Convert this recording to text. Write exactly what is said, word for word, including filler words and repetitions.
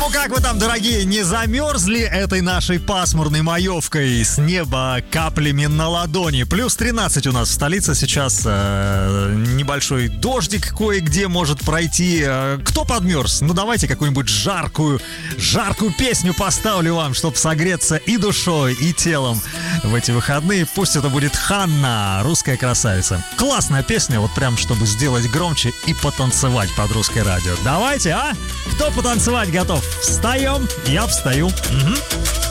Ну как вы там, дорогие, не замерзли этой нашей пасмурной маевкой с неба каплями на ладони? Плюс тринадцать у нас в столице сейчас, э, небольшой дождик кое-где может пройти. Э, кто подмерз? Ну давайте какую-нибудь жаркую, жаркую песню поставлю вам, чтобы согреться и душой, и телом в эти выходные. Пусть это будет Ханна, русская красавица. Классная песня, вот прям чтобы сделать громче и потанцевать под русское радио. Давайте, а? Кто потанцевать готов? Встаем, я встаю. Угу.